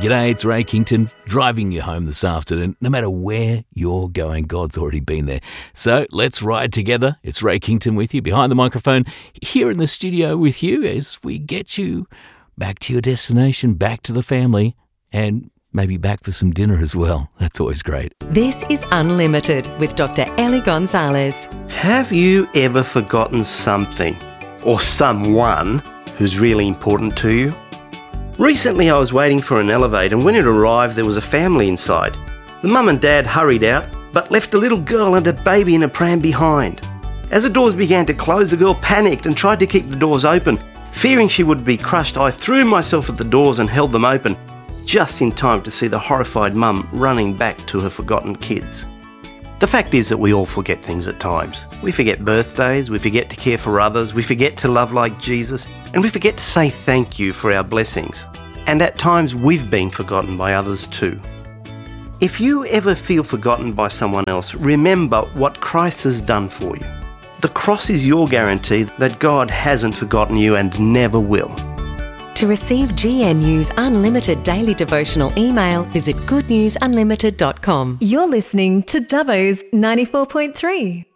G'day, it's Ray Kington, driving you home this afternoon. No matter where you're going, God's already been there. So let's ride together. It's Ray Kington with you behind the microphone, here in the studio with you as we get you back to your destination, back to the family, and maybe back for some dinner as well. That's always great. This is Unlimited with Dr. Ellie Gonzalez. Have you ever forgotten something or someone who's really important to you? Recently I was waiting for an elevator, and when it arrived there was a family inside. The mum and dad hurried out but left a little girl and a baby in a pram behind. As the doors began to close, the girl panicked and tried to keep the doors open. Fearing she would be crushed, I threw myself at the doors and held them open, just in time to see the horrified mum running back to her forgotten kids. The fact is that we all forget things at times. We forget birthdays, we forget to care for others, we forget to love like Jesus, and we forget to say thank you for our blessings. And at times we've been forgotten by others too. If you ever feel forgotten by someone else, remember what Christ has done for you. The cross is your guarantee that God hasn't forgotten you and never will. To receive GNU's unlimited daily devotional email, visit goodnewsunlimited.com. You're listening to Dubbo's 94.3.